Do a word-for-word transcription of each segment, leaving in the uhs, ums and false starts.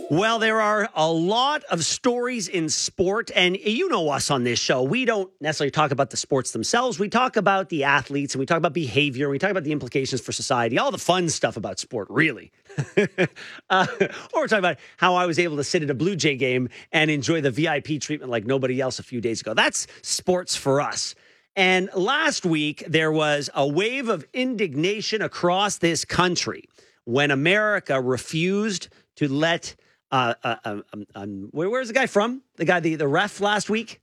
Well, there are a lot of stories in sport, and you know us on this show. We don't necessarily talk about the sports themselves. We talk about the athletes, and we talk about behavior, and we talk about the implications for society, all the fun stuff about sport, really. uh, or we're talking about how I was able to sit at a Blue Jay game and enjoy the V I P treatment like nobody else a few days ago. That's sports for us. And last week, there was a wave of indignation across this country when America refused to let Uh, uh, um, um, um, where, where's the guy from? The guy, the, the ref last week?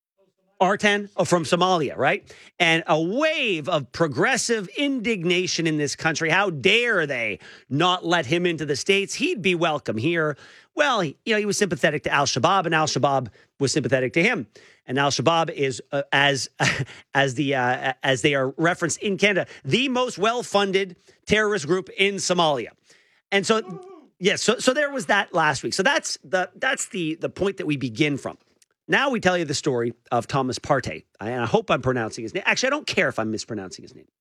Artan, oh, from Somalia, right? And a wave of progressive indignation in this country. How dare they not let him into the States? He'd be welcome here. Well, he, you know, he was sympathetic to Al-Shabaab, and Al-Shabaab was sympathetic to him. And Al-Shabaab is, uh, as as the uh, as they are referenced in Canada, the most well-funded terrorist group in Somalia. And so... Yes, so so there was that last week. So that's the that's the the point that we begin from. Now we tell you the story of Thomas Partey. And I hope I'm pronouncing his name. Actually, I don't care if I'm mispronouncing his name.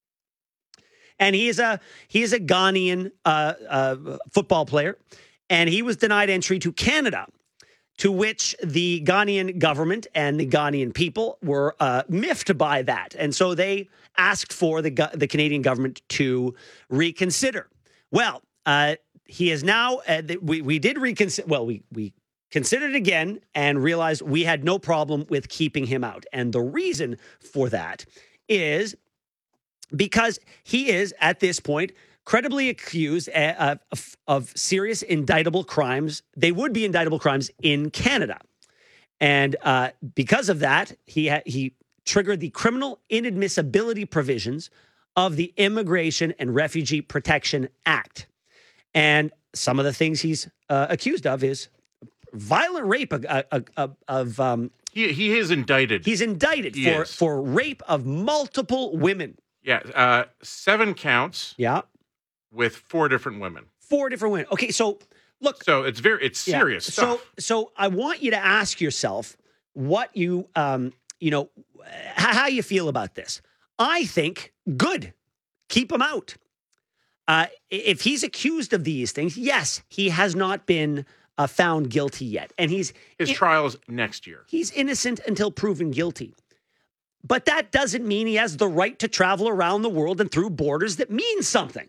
And he is a he is a Ghanaian uh, uh, football player, and he was denied entry to Canada, to which the Ghanaian government and the Ghanaian people were uh, miffed by that, and so they asked for the the Canadian government to reconsider. Well. Uh, He is now, uh, we, we did reconsider, well, we, we considered it again and realized we had no problem with keeping him out. And the reason for that is because he is, at this point, credibly accused uh, of, of serious indictable crimes. They would be indictable crimes in Canada. And uh, because of that, he ha- he triggered the criminal inadmissibility provisions of the Immigration and Refugee Protection Act. And some of the things he's uh, accused of is violent rape of, of, of um, he he is indicted. He's indicted he for is. for rape of multiple women. Yeah, uh, seven counts. Yeah, with four different women. Four different women. Okay, so look. So it's very it's serious yeah. stuff. So so I want you to ask yourself what you um you know how you feel about this. I think good. Keep him out. Uh, if he's accused of these things, yes, he has not been uh, found guilty yet. And he's his in, trial is next year. He's innocent until proven guilty. But that doesn't mean he has the right to travel around the world and through borders that means something.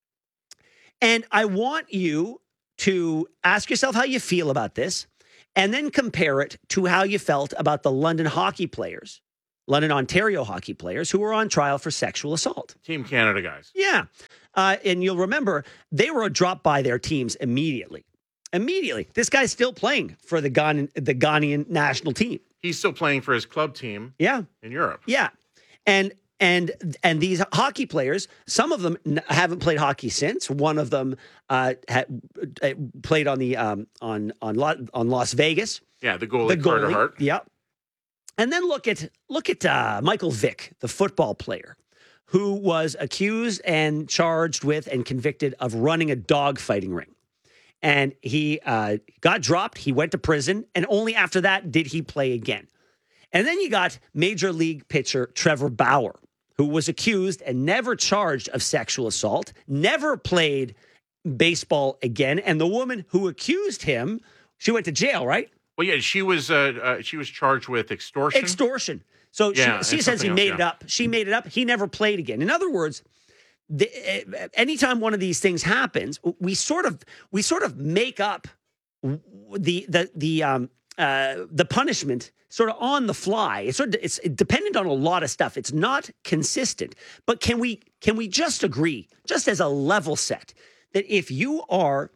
And I want you to ask yourself how you feel about this and then compare it to how you felt about the London hockey players, London, Ontario hockey players who were on trial for sexual assault. Team Canada guys. Yeah. Uh, and you'll remember they were dropped by their teams immediately. Immediately. This guy's still playing for the Ghan- the Ghanaian national team. He's still playing for his club team. Yeah. In Europe. Yeah. And and and these hockey players, some of them n- haven't played hockey since. One of them uh, had uh, played on the um, on on Lo- on Las Vegas. Yeah, the goalie, the goalie. Carter Hart. Yeah. And then look at look at uh, Michael Vick, the football player, who was accused and charged with and convicted of running a dog fighting ring. And he uh, got dropped. He went to prison. And only after that did he play again. And then you got Major League pitcher Trevor Bauer, who was accused and never charged of sexual assault, never played baseball again. And the woman who accused him, she went to jail, right? Well, yeah, she was uh, uh, she was charged with extortion. Extortion. So yeah, she, she says he else, made yeah. it up. She made it up. He never played again. In other words, the, uh, anytime one of these things happens, we sort of we sort of make up the the the um uh the punishment sort of on the fly. It's sort of it's dependent on a lot of stuff. It's not consistent. But can we can we just agree, just as a level set, that if you are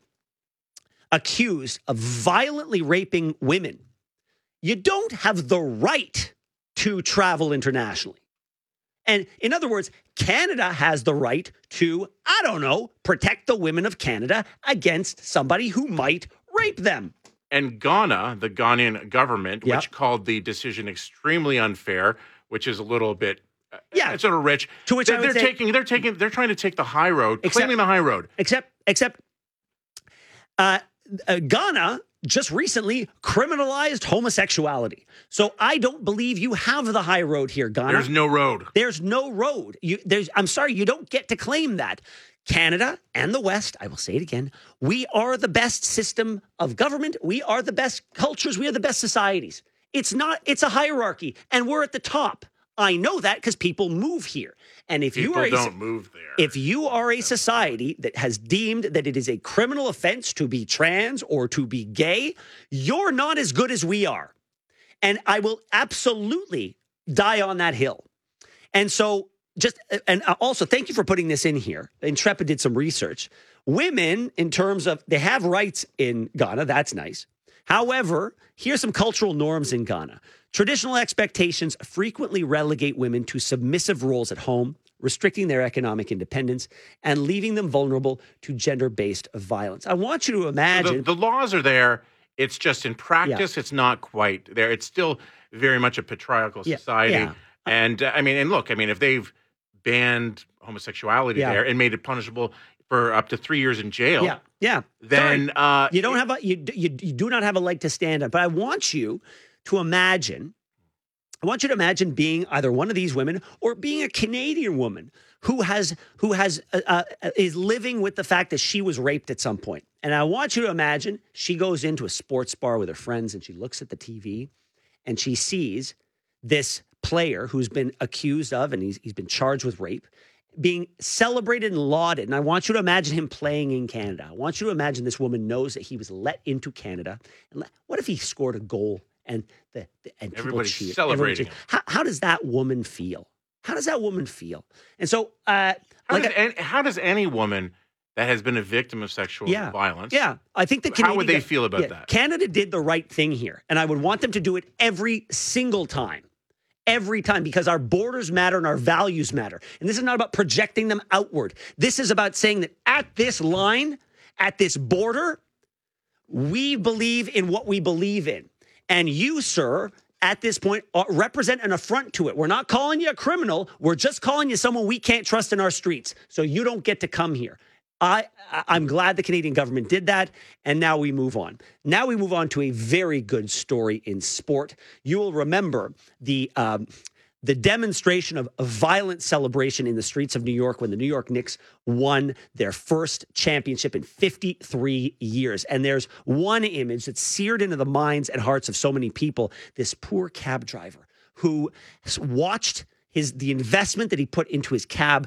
accused of violently raping women, you don't have the right to travel internationally. And in other words, Canada has the right to, I don't know, protect the women of Canada against somebody who might rape them. And Ghana, the Ghanaian government, Yep. which called the decision extremely unfair, which is a little bit, uh, Yeah. it's sort of rich. To which they're, I would they're say- taking, they're taking, they're trying to take the high road, Except- claiming the high road. Except, except, uh, uh, Ghana just recently criminalized homosexuality. So I don't believe you have the high road here, Ghana. There's no road. There's no road. You, there's, I'm sorry, you don't get to claim that. Canada and the West, I will say it again, we are the best system of government. We are the best cultures. We are the best societies. It's not, it's a hierarchy, and we're at the top. I know that because people move here. And if People you are a, don't move there. If you are a society that has deemed that it is a criminal offense to be trans or to be gay, you're not as good as we are. And I will absolutely die on that hill. And so just, and also thank you for putting this in here. Intrepid did some research. Women, in terms of, they have rights in Ghana. That's nice. However, here's some cultural norms in Ghana. Traditional expectations frequently relegate women to submissive roles at home, restricting their economic independence and leaving them vulnerable to gender-based violence. I want you to imagine... The, the laws are there. It's just in practice, yeah. It's not quite there. It's still very much a patriarchal society. Yeah, yeah. And, uh, I mean, and look, I mean, if they've banned homosexuality yeah. there and made it punishable for up to three years in jail... Yeah, yeah. Then... Uh, you don't have a... You, you, you do not have a leg to stand on. But I want you... to imagine, I want you to imagine being either one of these women or being a Canadian woman who has who has uh, uh, is living with the fact that she was raped at some point. And I want you to imagine she goes into a sports bar with her friends and she looks at the T V and she sees this player who's been accused of and he's he's been charged with rape being celebrated and lauded. And I want you to imagine him playing in Canada. I want you to imagine this woman knows that he was let into Canada. And let, what if he scored a goal? And the, the and everybody's cheer, celebrating. Everybody how, how does that woman feel? How does that woman feel? And so, uh, how, like does, a, any, how does any woman that has been a victim of sexual yeah, violence? Yeah, I think the how would they feel about yeah, that? Canada did the right thing here, and I would want them to do it every single time, every time, because our borders matter and our values matter. And this is not about projecting them outward. This is about saying that at this line, at this border, we believe in what we believe in. And you, sir, at this point, represent an affront to it. We're not calling you a criminal. We're just calling you someone we can't trust in our streets. So you don't get to come here. I, I'm glad the Canadian government did that. And now we move on. Now we move on to a very good story in sport. You will remember the... Um, The demonstration of a violent celebration in the streets of New York when the New York Knicks won their first championship in fifty-three years. And there's one image that's seared into the minds and hearts of so many people. This poor cab driver who watched his the investment that he put into his cab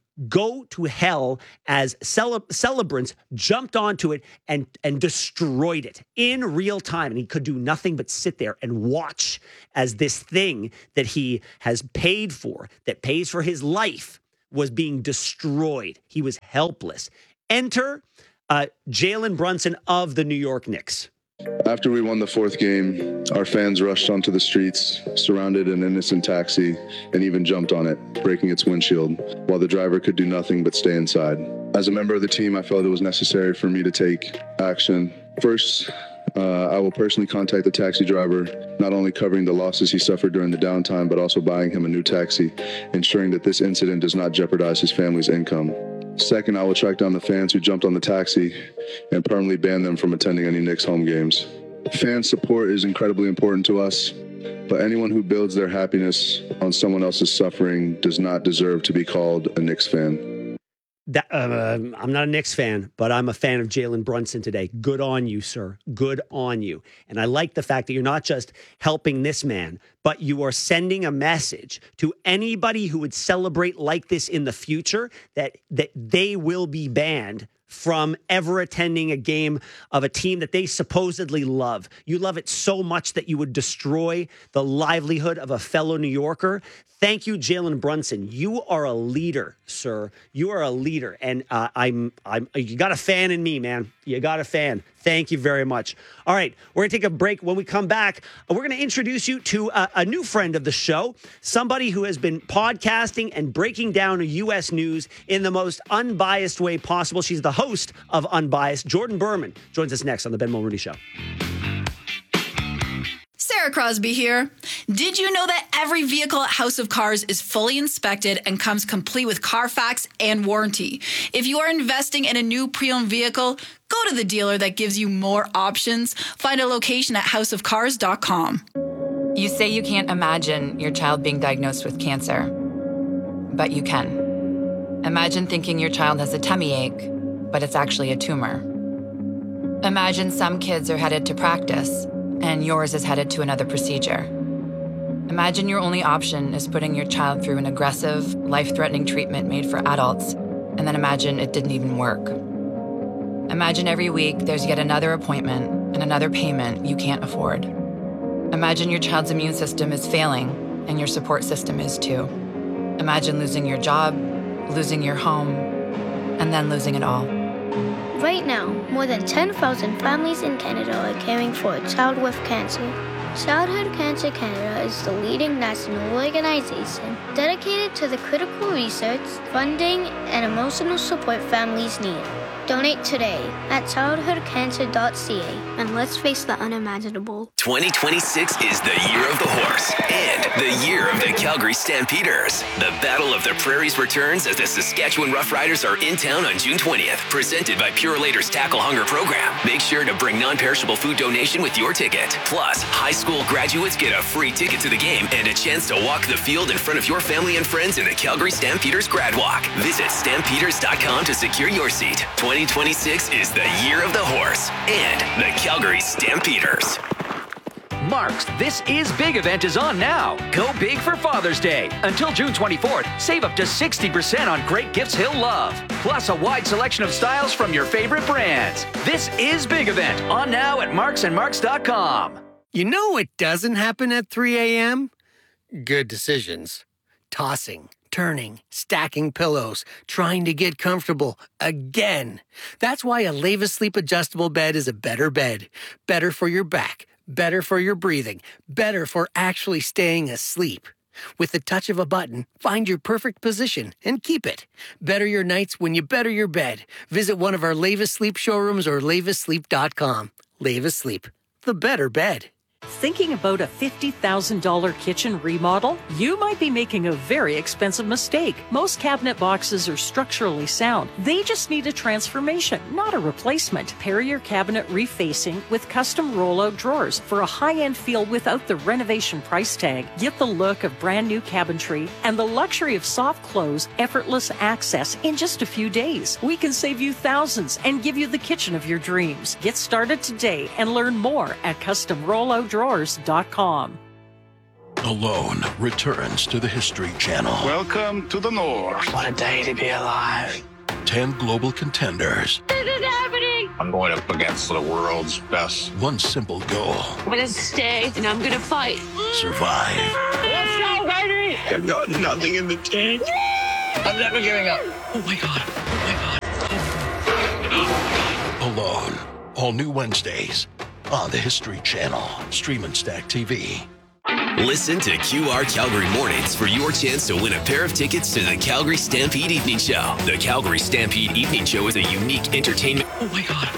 go to hell as cele- celebrants jumped onto it and, and destroyed it in real time. And he could do nothing but sit there and watch as this thing that he has paid for, that pays for his life, was being destroyed. He was helpless. Enter uh, Jalen Brunson of the New York Knicks. After we won the fourth game, our fans rushed onto the streets, surrounded an innocent taxi, and even jumped on it, breaking its windshield, while the driver could do nothing but stay inside. As a member of the team, I felt it was necessary for me to take action. First, uh, I will personally contact the taxi driver, not only covering the losses he suffered during the downtime, but also buying him a new taxi, ensuring that this incident does not jeopardize his family's income. Second, I will track down the fans who jumped on the taxi and permanently ban them from attending any Knicks home games. Fan support is incredibly important to us, but anyone who builds their happiness on someone else's suffering does not deserve to be called a Knicks fan. That, uh, I'm not a Knicks fan, but I'm a fan of Jalen Brunson today. Good on you, sir. Good on you. And I like the fact that you're not just helping this man, but you are sending a message to anybody who would celebrate like this in the future that, that they will be banned from ever attending a game of a team that they supposedly love. You love it so much that you would destroy the livelihood of a fellow New Yorker. Thank you, Jalen Brunson. You are a leader, sir. You are a leader, and uh, I'm, I'm. You got a fan in me, man. You got a fan. Thank you very much. All right, we're gonna take a break. When we come back, we're gonna introduce you to a, a new friend of the show, somebody who has been podcasting and breaking down U S news in the most unbiased way possible. She's the host of Unbiased. Jordan Berman joins us next on the Ben Mulrooney Show. Sarah Crosby here. Did you know that every vehicle at House of Cars is fully inspected and comes complete with Carfax and warranty? If you are investing in a new pre-owned vehicle, go to the dealer that gives you more options. Find a location at house of cars dot com. You say you can't imagine your child being diagnosed with cancer, but you can. Imagine thinking your child has a tummy ache, but it's actually a tumor. Imagine some kids are headed to practice, and yours is headed to another procedure. Imagine your only option is putting your child through an aggressive, life-threatening treatment made for adults, and then imagine it didn't even work. Imagine every week there's yet another appointment and another payment you can't afford. Imagine your child's immune system is failing, and your support system is too. Imagine losing your job, losing your home, and then losing it all. Right now, more than ten thousand families in Canada are caring for a child with cancer. Childhood Cancer Canada is the leading national organization dedicated to the critical research, funding, and emotional support families need. Donate today at childhood cancer dot c a and let's face the unimaginable. twenty twenty-six is the year of the horse and the year of the Calgary Stampeders. The Battle of the Prairies returns as the Saskatchewan Roughriders are in town on June twentieth, presented by Purolator's Tackle Hunger program. Make sure to bring non-perishable food donation with your ticket. Plus, high school graduates get a free ticket to the game and a chance to walk the field in front of your family and friends in the Calgary Stampeders Grad Walk. Visit stampeders dot com to secure your seat. twenty twenty-six is the year of the horse and the Calgary Stampeders. Mark's This Is Big event is on now. Go big for Father's Day. Until June twenty-fourth, save up to sixty percent on great gifts he'll love. Plus a wide selection of styles from your favorite brands. This Is Big event on now at marks and marks dot com. You know what doesn't happen at three a.m.? Good decisions. Tossing, turning, stacking pillows, trying to get comfortable again. That's why a Leva Sleep adjustable bed is a better bed. Better for your back, better for your breathing, better for actually staying asleep. With the touch of a button, find your perfect position and keep it. Better your nights when you better your bed. Visit one of our Leva Sleep showrooms or leva sleep dot com. Leva Sleep, the better bed. Thinking about a fifty thousand dollars kitchen remodel? You might be making a very expensive mistake. Most cabinet boxes are structurally sound. They just need a transformation, not a replacement. Pair your cabinet refacing with custom rollout drawers for a high-end feel without the renovation price tag. Get the look of brand new cabinetry and the luxury of soft close, effortless access in just a few days. We can save you thousands and give you the kitchen of your dreams. Get started today and learn more at custom rollout drawers dot com. Alone returns to the History Channel. Welcome to the North. What a day to be alive. Ten global contenders. This is happening. I'm going up against the world's best. One simple goal. I'm going to stay and I'm going to fight. Survive. Let's go, baby. I've got nothing in the tank. I'm never giving up. Oh my God. Oh my God. Alone. All new Wednesdays on the History Channel. Stream and Stack T V. Listen to Q R Calgary Mornings for your chance to win a pair of tickets to the Calgary Stampede Evening Show. The Calgary Stampede Evening Show is a unique entertainment. Oh my God.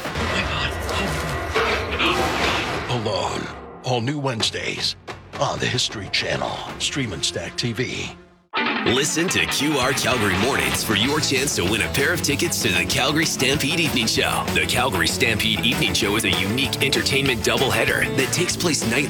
Oh my God. Alone. All new Wednesdays on the History Channel. Stream and Stack T V. Listen to Q R Calgary Mornings for your chance to win a pair of tickets to the Calgary Stampede Evening Show. The Calgary Stampede Evening Show is a unique entertainment doubleheader that takes place nightly